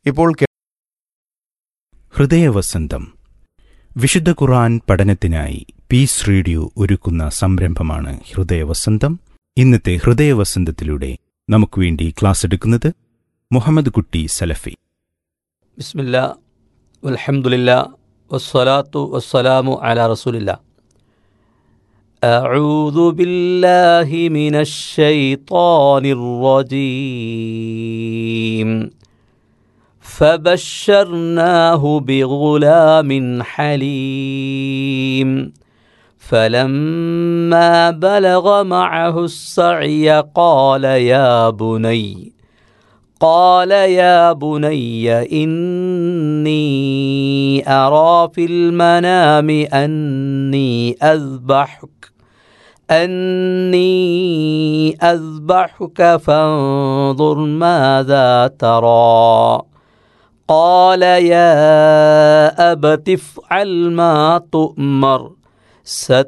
ഇപ്പോൾ ഹൃദയവസന്തം വിശുദ്ധ ഖുർആൻ പഠനത്തിനായി പീസ് റേഡിയോ ഒരുക്കുന്ന സംരംഭമാണ് ഹൃദയവസന്തം. ഇന്നത്തെ ഹൃദയവസന്തത്തിലൂടെ നമുക്ക് വേണ്ടി ക്ലാസ് എടുക്കുന്നത് മുഹമ്മദ് കുട്ടി സലഫി. ബിസ്മില്ലാ വൽഹംദുലില്ലാ വസ്സലാത്തു വസ്സലാമു അലാ റസൂലില്ലാ. അഊദു ബില്ലാഹി മിനശ് ശൈത്വാനിർ റജീം. فبشرناه بغلام حليم فلما بلغ معه السعي قال يا بني إني أرى في المنام أني أذبحك فانظر ماذا ترى قال يا أبت افعل ما تؤمر